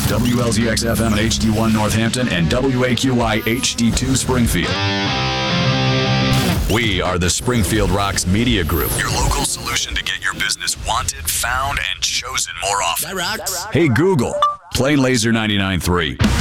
WLZX FM at HD1 Northampton and WAQI HD2 Springfield. We are the Springfield Rocks Media Group, your local solution to get your business wanted, found, and chosen more often. That rocks. Hey Google, play Laser 99.3.